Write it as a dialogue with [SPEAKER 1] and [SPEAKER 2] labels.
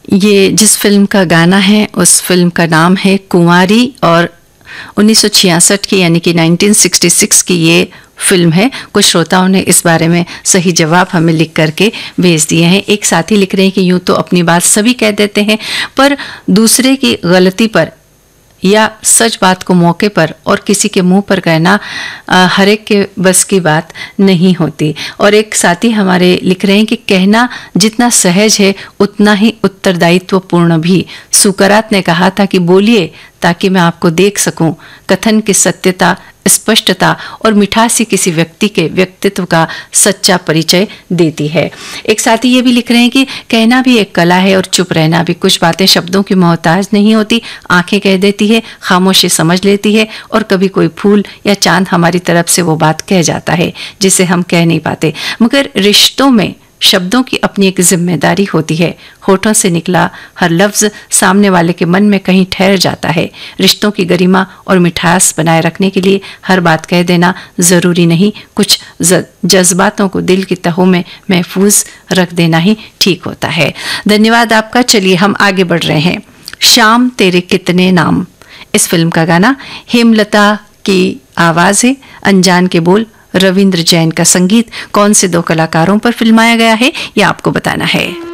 [SPEAKER 1] ये जिस फिल्म का गाना है उस फिल्म का नाम है कुंवारी और 1966 की यानी कि 1966 की ये फिल्म है। कुछ श्रोताओं ने इस बारे में सही जवाब हमें लिख करके भेज दिए हैं। एक साथी लिख रहे हैं कि यूं तो अपनी बात सभी कह देते हैं, पर दूसरे की गलती पर या सच बात को मौके पर और किसी के मुंह पर कहना हर एक के बस की बात नहीं होती। और एक साथी हमारे लिख रहे हैं कि कहना जितना सहज है उतना ही उत्तरदायित्वपूर्ण भी। सुकरात ने कहा था कि बोलिए ताकि मैं आपको देख सकूं। कथन की सत्यता, स्पष्टता और मिठास ही किसी व्यक्ति के व्यक्तित्व का सच्चा परिचय देती है। एक साथी ये भी लिख रहे हैं कि कहना भी एक कला है और चुप रहना भी। कुछ बातें शब्दों की मोहताज नहीं होती, आंखें कह देती है, खामोशी समझ लेती है और कभी कोई फूल या चांद हमारी तरफ से वो बात कह जाता है जिसे हम कह नहीं पाते। मगर रिश्तों में शब्दों की अपनी एक जिम्मेदारी होती है। होठों से निकला हर लफ्ज सामने वाले के मन में कहीं ठहर जाता है। रिश्तों की गरिमा और मिठास बनाए रखने के लिए हर बात कह देना जरूरी नहीं, कुछ जज्बातों को दिल की तहों में महफूज रख देना ही ठीक होता है। धन्यवाद आपका। चलिए हम आगे बढ़ रहे हैं। शाम तेरे कितने नाम, इस फिल्म का गाना हेमलता की आवाज है, अनजान के बोल, रविंद्र जैन का संगीत। कौन से दो कलाकारों पर फिल्माया गया है ये आपको बताना है।